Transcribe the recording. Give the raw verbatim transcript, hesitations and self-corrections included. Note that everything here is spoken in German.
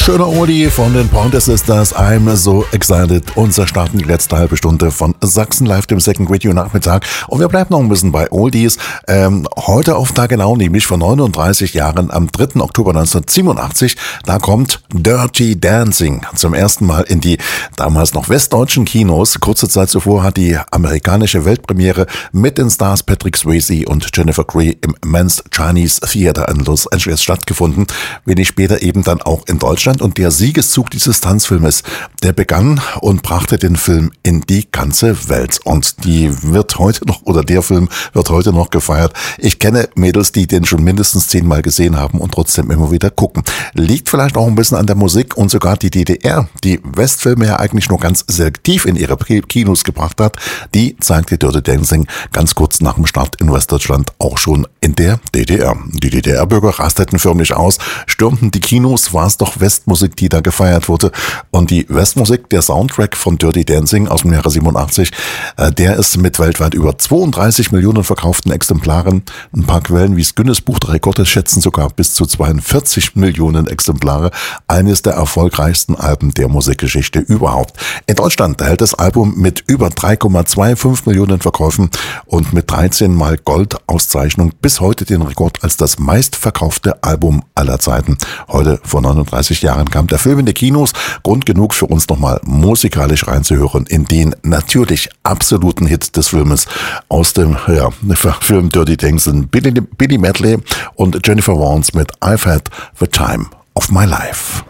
schöner Oldie von den Pointer Sisters, I'm So Excited. Unser starten die letzte halbe Stunde von Sachsen Live, dem Second Radio Nachmittag. Und wir bleiben noch ein bisschen bei Oldies. Ähm, heute auf Tag genau, nämlich vor neununddreißig Jahren, am dritten Oktober neunzehnhundertsiebenundachtzig, da kommt Dirty Dancing zum ersten Mal in die damals noch westdeutschen Kinos. Kurze Zeit zuvor hat die amerikanische Weltpremiere mit den Stars Patrick Swayze und Jennifer Grey im Men's Chinese Theater in Los Angeles stattgefunden. Wenig später eben dann auch in Deutschland. Und der Siegeszug dieses Tanzfilmes, der begann und brachte den Film in die ganze Welt. Und die wird heute noch, oder der Film wird heute noch gefeiert. Ich kenne Mädels, die den schon mindestens zehnmal gesehen haben und trotzdem immer wieder gucken. Liegt vielleicht auch ein bisschen an der Musik und sogar die D D R, die Westfilme ja eigentlich nur ganz selektiv in ihre Kinos gebracht hat, die zeigte Dirty Dancing ganz kurz nach dem Start in Westdeutschland auch schon in der D D R. Die D D R-Bürger rasteten förmlich aus, stürmten die Kinos, war es doch Westmusik, die da gefeiert wurde. Und die Westmusik, der Soundtrack von Dirty Dancing aus dem Jahre siebenundachtzig, äh, der ist mit weltweit über zweiunddreißig Millionen verkauften Exemplaren. Ein paar Quellen wie das Guinness Buch der Rekorde schätzen sogar bis zu zweiundvierzig Millionen Exemplare. Eines der erfolgreichsten Alben der Musikgeschichte überhaupt. In Deutschland erhält das Album mit über drei Komma fünfundzwanzig Millionen Verkäufen und mit dreizehn Mal Gold-Auszeichnung bis heute den Rekord als das meistverkaufte Album aller Zeiten. Heute vor neununddreißig Jahren kam der Film in die Kinos. Grund genug für uns nochmal musikalisch reinzuhören in den natürlich absoluten Hit des Filmes aus dem ja, Film Dirty Dancing. Billy, Billy Medley und Jennifer Warnes mit I've Had the Time of My Life.